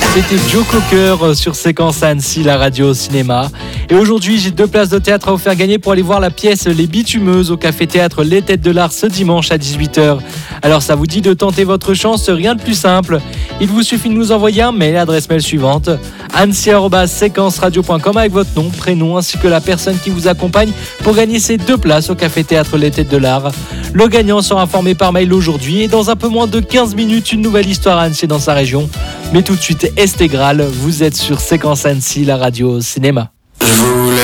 C'était Joe Cocker sur Séquence Annecy, la radio cinéma. Et aujourd'hui, j'ai 2 places de théâtre à vous faire gagner pour aller voir la pièce Les Bitumeuses au Café Théâtre Les Têtes de l'Art ce dimanche à 18h. Alors ça vous dit de tenter votre chance, rien de plus simple. Il vous suffit de nous envoyer un mail à l'adresse mail suivante annecy@séquenceradio.com avec votre nom, prénom ainsi que la personne qui vous accompagne pour gagner ces 2 places au Café Théâtre Les Têtes de l'Art. Le gagnant sera informé par mail aujourd'hui et dans un peu moins de 15 minutes, une nouvelle histoire à Annecy dans sa région. Mais tout de suite, Estegral, vous êtes sur Séquence Annecy, la radio cinéma.